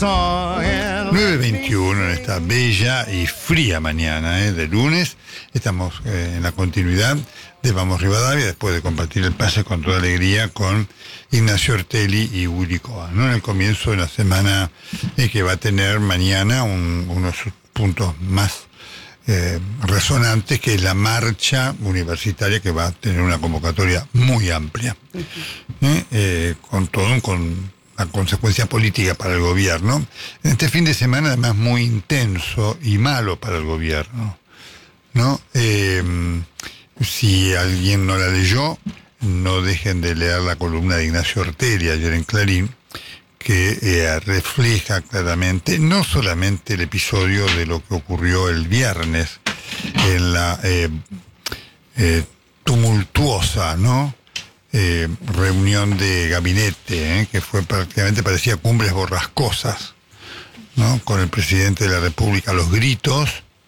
9:21 en esta bella y fría mañana de lunes. Estamos en la continuidad de Vamos Rivadavia, después de compartir el pase con toda alegría con Ignacio Ortelli y Willy Coa, ¿no? En el comienzo de la semana que va a tener mañana uno de sus puntos más resonantes, que es la marcha universitaria, que va a tener una convocatoria muy amplia, con la consecuencia política para el gobierno. En este fin de semana, además, muy intenso y malo para el gobierno, ¿no? Si alguien no la leyó, no dejen de leer la columna de Ignacio Ortelli ayer en Clarín, que refleja claramente no solamente el episodio de lo que ocurrió el viernes en la tumultuosa, ¿no? Reunión de gabinete, que fue prácticamente, parecía cumbres borrascosas, ¿no? Con el presidente de la República a los gritos,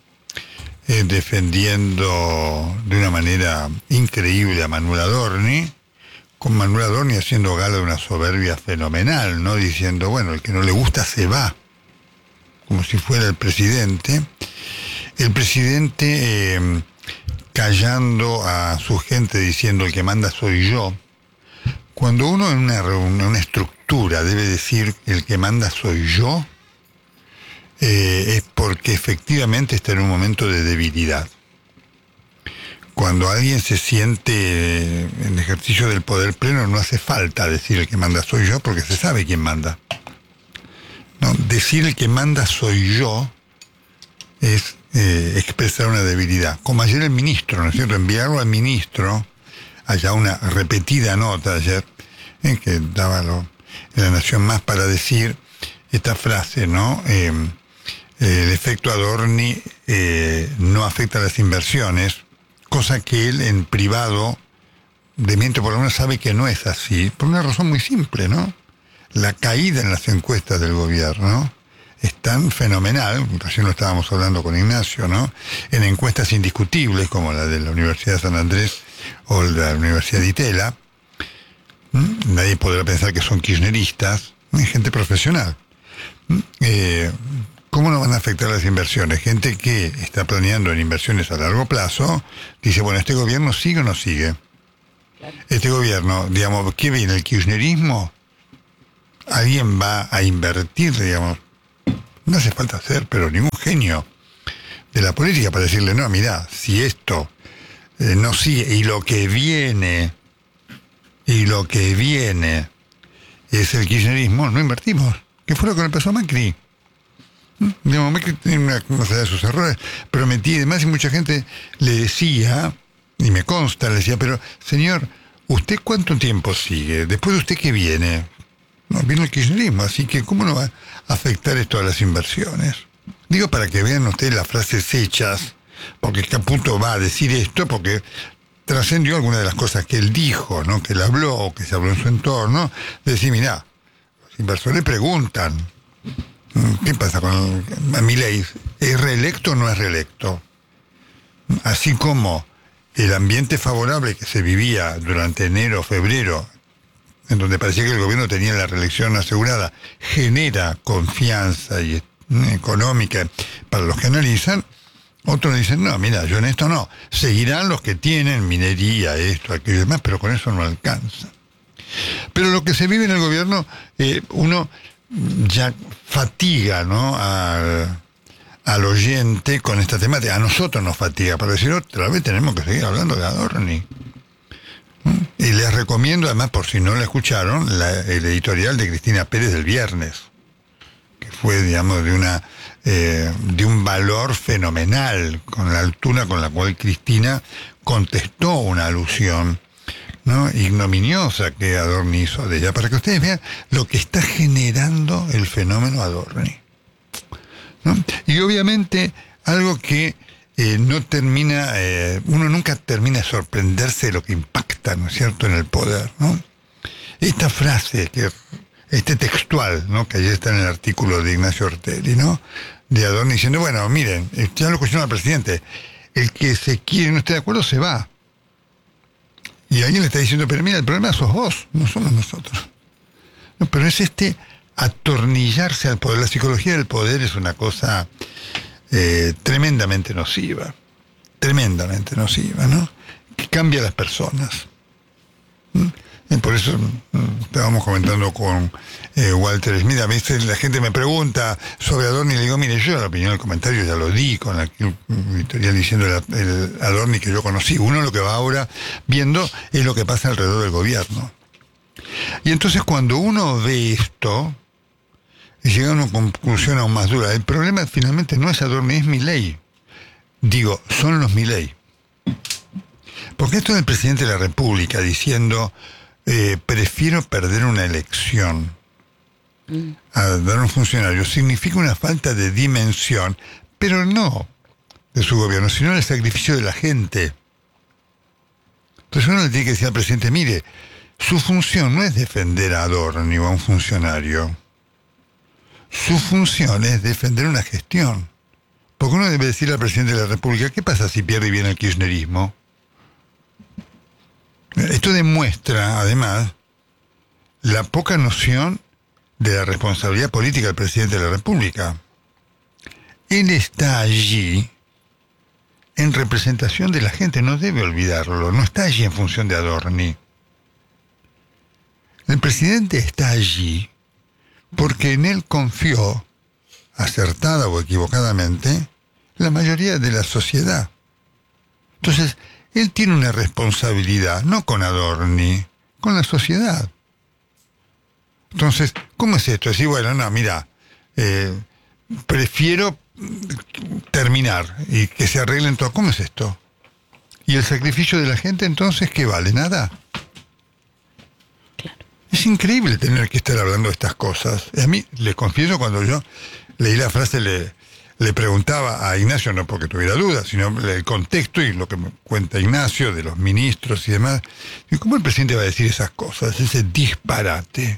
defendiendo de una manera increíble a Manuel Adorni, con Manuel Adorni haciendo gala de una soberbia fenomenal, ¿no? Diciendo, bueno, el que no le gusta se va, como si fuera el presidente. El presidente callando a su gente, diciendo, el que manda soy yo. Cuando uno en una estructura debe decir, el que manda soy yo, es porque efectivamente está en un momento de debilidad. Cuando alguien se siente en ejercicio del poder pleno, no hace falta decir el que manda soy yo, porque se sabe quién manda, ¿no? Decir el que manda soy yo es expresar una debilidad. Como ayer el ministro, ¿no es cierto? Enviarlo al ministro, allá una repetida nota ayer, que daba en La Nación Más, para decir esta frase, ¿no? El efecto Adorni no afecta a las inversiones, cosa que él en privado, de mente por lo menos, sabe que no es así, por una razón muy simple, ¿no? La caída en las encuestas del gobierno es tan fenomenal, recién lo estábamos hablando con Ignacio, ¿no? En encuestas indiscutibles como la de la Universidad de San Andrés o la Universidad de Itela, nadie podrá pensar que son kirchneristas, gente profesional. ¿Cómo no van a afectar las inversiones? Gente que está planeando en inversiones a largo plazo, dice, bueno, ¿este gobierno sigue o no sigue? Claro. Este gobierno, digamos, ¿qué viene? ¿El kirchnerismo? ¿Alguien va a invertir, digamos? No hace falta ser, pero ningún genio de la política para decirle, no, mirá, si esto no sigue, y lo que viene es el kirchnerismo, no invertimos. ¿Qué fue lo que le pasó a Macri? Digamos, Macri tiene una de sus errores, prometí y demás, y mucha gente le decía, y me consta, le decía, pero señor, ¿usted cuánto tiempo sigue? Después de usted, ¿qué viene? No, viene el kirchnerismo, así que ¿cómo no va a afectar esto a las inversiones? Digo, para que vean ustedes las frases hechas, porque a punto va a decir esto, porque trascendió alguna de las cosas que él dijo, ¿no? Que él habló, o que se habló en su entorno, de decir, mirá, los inversores preguntan, ¿qué pasa con Milei? ¿Es reelecto o no es reelecto? Así como el ambiente favorable que se vivía durante enero, febrero, en donde parecía que el gobierno tenía la reelección asegurada, genera confianza y económica para los que analizan, otros dicen, no, mira, yo en esto no. Seguirán los que tienen minería, esto, aquello y demás, pero con eso no alcanza. Pero lo que se vive en el gobierno, uno ya fatiga, ¿no? Al oyente con esta temática. A nosotros nos fatiga, para decir otra vez tenemos que seguir hablando de Adorni. Y les recomiendo, además, por si no la escucharon, el editorial de Cristina Pérez del viernes, que fue, digamos, de un valor fenomenal, con la altura con la cual Cristina contestó una alusión, ¿no? Ignominiosa que Adorni hizo de ella, para que ustedes vean lo que está generando el fenómeno Adorni, ¿no? Y obviamente algo que no termina, uno nunca termina de sorprenderse de lo que impacta, ¿no es cierto?, en el poder, ¿no? Esta frase, este textual, ¿no?, que ayer está en el artículo de Ignacio Ortelli, ¿no?, de Adorni diciendo, bueno, miren, ya lo escucharon al presidente, el que se quiere y no esté de acuerdo se va. Y alguien le está diciendo, pero mira, el problema sos vos, no somos nosotros. No, pero es este atornillarse al poder. La psicología del poder es una cosa tremendamente nociva, ¿no? Que cambia a las personas. Y por eso estábamos comentando con Walter Smith. A veces la gente me pregunta sobre Adorni y le digo, mire, yo la opinión del comentario ya lo di con la editorial diciendo el Adorni que yo conocí. Uno lo que va ahora viendo es lo que pasa alrededor del gobierno. Y entonces cuando uno ve esto, llega a una conclusión aún más dura. El problema finalmente no es Adorni, es Milei. Digo, son los Milei. Porque esto del presidente de la República diciendo prefiero perder una elección a dar un funcionario significa una falta de dimensión, pero no de su gobierno, sino del sacrificio de la gente. Entonces uno le tiene que decir al presidente, mire, su función no es defender a Adorni o a un funcionario. Su función es defender una gestión. Porque uno debe decirle al presidente de la República, ¿qué pasa si pierde y viene el kirchnerismo? Esto demuestra, además, la poca noción de la responsabilidad política del presidente de la República. Él está allí en representación de la gente, no debe olvidarlo, no está allí en función de Adorni. El presidente está allí porque en él confió, acertada o equivocadamente, la mayoría de la sociedad. Entonces, él tiene una responsabilidad, no con Adorni, con la sociedad. Entonces, ¿cómo es esto? Decir, bueno, no, mira, prefiero terminar y que se arreglen todo. ¿Cómo es esto? ¿Y el sacrificio de la gente entonces qué vale? ¿Nada? Claro. Es increíble tener que estar hablando de estas cosas. A mí, les confieso, cuando yo leí la frase, le preguntaba a Ignacio, no porque tuviera dudas, sino el contexto y lo que me cuenta Ignacio de los ministros y demás. Y ¿cómo el presidente va a decir esas cosas, ese disparate?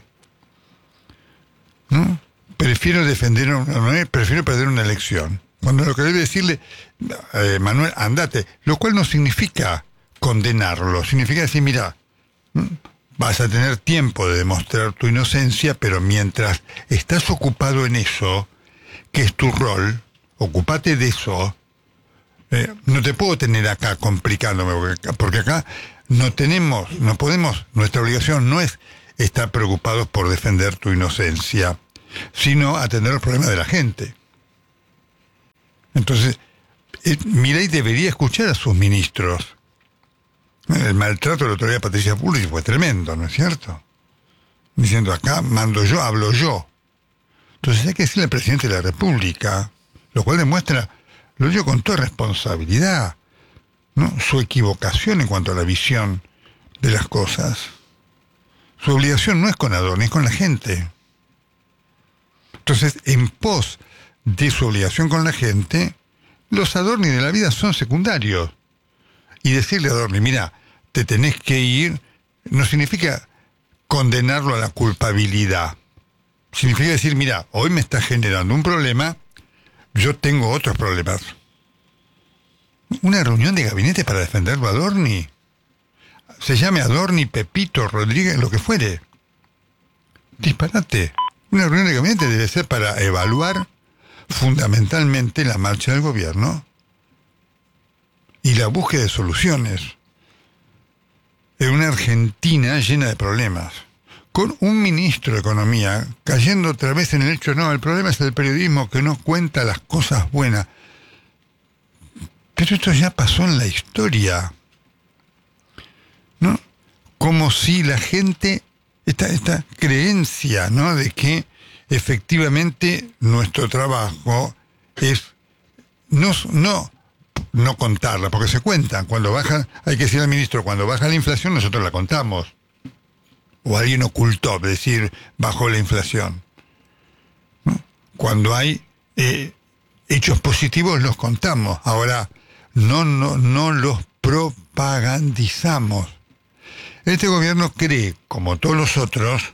¿No? Prefiero perder una elección. Cuando lo que debe decirle, Manuel, andate, lo cual no significa condenarlo, significa decir, mira, vas a tener tiempo de demostrar tu inocencia, pero mientras estás ocupado en eso, que es tu rol, ocúpate de eso. No te puedo tener acá complicándome, porque acá no podemos, nuestra obligación no es estar preocupados por defender tu inocencia, sino atender los problemas de la gente. Entonces, Milei debería escuchar a sus ministros. El maltrato de la autoridad Patricia Bullrich fue tremendo, ¿no es cierto? Diciendo, acá mando yo, hablo yo. Entonces hay que decirle al presidente de la República, lo cual demuestra, lo digo con toda responsabilidad, ¿no? Su equivocación en cuanto a la visión de las cosas. Su obligación no es con Adorni, es con la gente. Entonces, en pos de su obligación con la gente, los Adorni de la vida son secundarios. Y decirle a Adorni, mira, te tenés que ir, no significa condenarlo a la culpabilidad. Significa decir, mira, hoy me está generando un problema, yo tengo otros problemas. Una reunión de gabinete para defenderlo a Adorni. Se llame Adorni, Pepito, Rodríguez, lo que fuere. Disparate. Una reunión de gabinete debe ser para evaluar fundamentalmente la marcha del gobierno y la búsqueda de soluciones en una Argentina llena de problemas, con un ministro de Economía cayendo otra vez en el hecho, no, el problema es el periodismo que no cuenta las cosas buenas. Pero esto ya pasó en la historia, ¿no? Como si la gente, esta creencia, ¿no?, de que efectivamente nuestro trabajo es no contarla, porque se cuentan. Cuando baja, hay que decir al ministro, cuando baja la inflación nosotros la contamos. O alguien ocultó, es decir, bajó la inflación, ¿no? Cuando hay hechos positivos los contamos. Ahora, no los propagandizamos. Este gobierno cree, como todos los otros,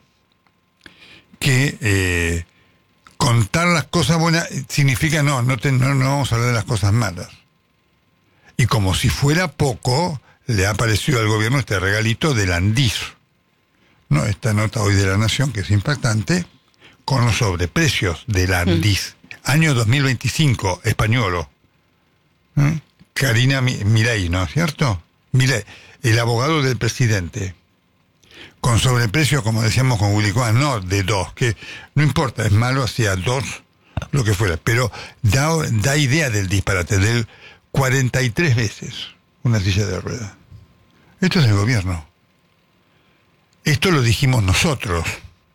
que contar las cosas buenas significa no vamos a hablar de las cosas malas. Y como si fuera poco, le ha parecido al gobierno este regalito del Andís. No, esta nota hoy de La Nación, que es impactante, con los sobreprecios del Andis. Año 2025, españolo. Karina Milei, ¿no es cierto? Milei, el abogado del presidente. Con sobreprecio, como decíamos con Willy Cohen, no de 2, que no importa, es malo hacia 2, lo que fuera, pero da idea del disparate, del 43 veces una silla de ruedas. Esto es el gobierno. Esto lo dijimos nosotros.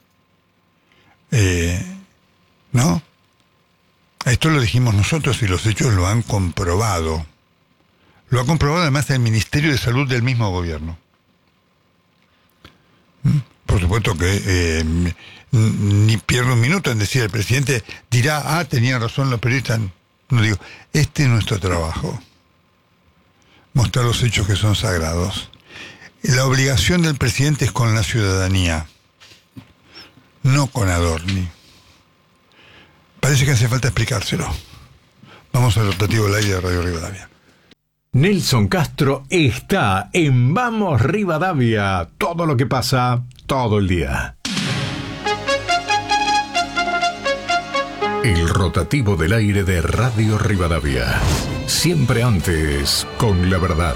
¿No? Esto lo dijimos nosotros y los hechos lo han comprobado. Lo ha comprobado además el Ministerio de Salud del mismo gobierno. Por supuesto que ni pierdo un minuto en decir, el presidente dirá, tenían razón los periodistas. No digo, este es nuestro trabajo. Mostrar los hechos que son sagrados. La obligación del presidente es con la ciudadanía, no con Adorni. Parece que hace falta explicárselo. Vamos al rotativo del aire de Radio Rivadavia. Nelson Castro está en Vamos Rivadavia. Todo lo que pasa, todo el día. El rotativo del aire de Radio Rivadavia. Siempre antes, con la verdad.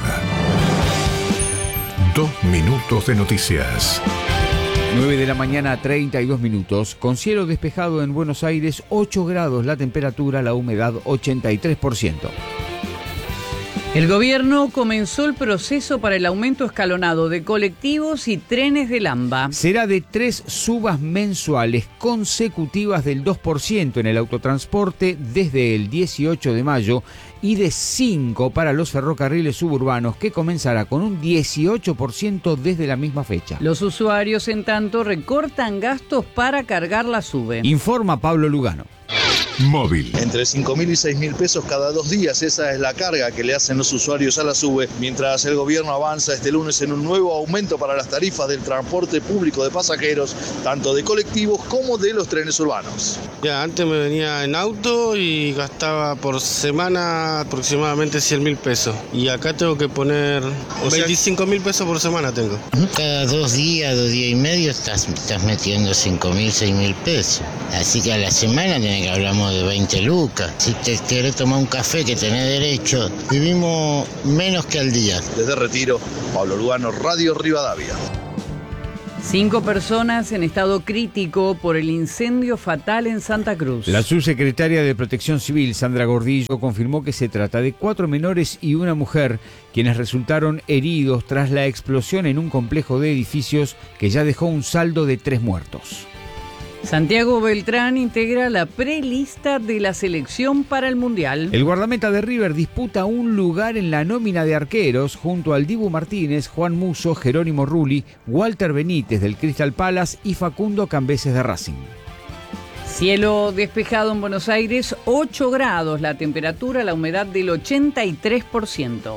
2 minutos de noticias. 9 de la mañana, 32 minutos. Con cielo despejado en Buenos Aires, 8 grados la temperatura, la humedad 83%. El gobierno comenzó el proceso para el aumento escalonado de colectivos y trenes del AMBA. Será de 3 subas mensuales consecutivas del 2% en el autotransporte desde el 18 de mayo y de 5 para los ferrocarriles suburbanos, que comenzará con un 18% desde la misma fecha. Los usuarios, en tanto, recortan gastos para cargar la SUBE. Informa Pablo Lugano. Móvil. Entre 5.000 y 6.000 pesos cada 2 días, esa es la carga que le hacen los usuarios a la SUBE, mientras el gobierno avanza este lunes en un nuevo aumento para las tarifas del transporte público de pasajeros, tanto de colectivos como de los trenes urbanos. Ya, antes me venía en auto y gastaba por semana aproximadamente 100.000 pesos. Y acá tengo que poner 25.000 pesos por semana tengo. Cada 2 días, 2 días y medio estás metiendo 5.000, 6.000 pesos. Así que a la semana tenés que hablamos de 20 lucas. Si te querés tomar un café que tenés derecho, vivimos menos que al día. Desde Retiro, Pablo Lugano, Radio Rivadavia. 5 personas en estado crítico por el incendio fatal en Santa Cruz. La subsecretaria de Protección Civil, Sandra Gordillo, confirmó que se trata de 4 menores y una mujer, quienes resultaron heridos tras la explosión en un complejo de edificios que ya dejó un saldo de 3 muertos. Santiago Beltrán integra la prelista de la selección para el Mundial. El guardameta de River disputa un lugar en la nómina de arqueros junto al Dibu Martínez, Juan Musso, Jerónimo Rulli, Walter Benítez del Crystal Palace y Facundo Cambeses de Racing. Cielo despejado en Buenos Aires, 8 grados la temperatura, la humedad del 83%.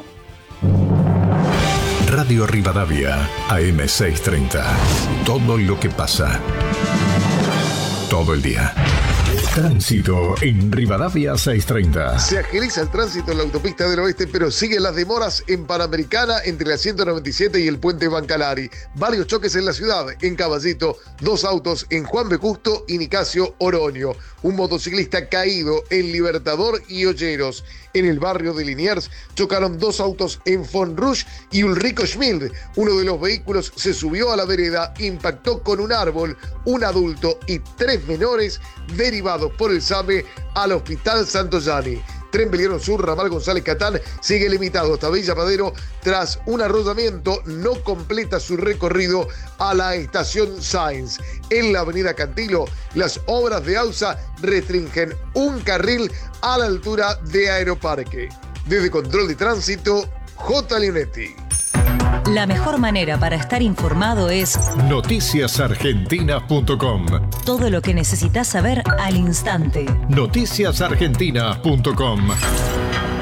Radio Rivadavia, AM630. Todo lo que pasa. Todo el día. Tránsito en Rivadavia 630. Se agiliza el tránsito en la autopista del oeste, pero siguen las demoras en Panamericana entre la 197 y el puente Bancalari. Varios choques en la ciudad, en Caballito, 2 autos en Juan B. Justo y Nicasio Oroño. Un motociclista caído en Libertador y Olleros. En el barrio de Liniers chocaron 2 autos en Fonrush y Ulrico Schmild. Uno de los vehículos se subió a la vereda, impactó con un árbol, un adulto y 3 menores derivados por el SAME al Hospital Santoyani. Tren Belgrano Sur, ramal González Catán, sigue limitado hasta Villa Madero tras un arrollamiento, no completa su recorrido a la estación Sáenz. En la avenida Cantilo, las obras de AUSA restringen un carril a la altura de Aeroparque. Desde Control de Tránsito, J. Leonetti. La mejor manera para estar informado es noticiasargentinas.com. Todo lo que necesitas saber al instante. Noticiasargentinas.com.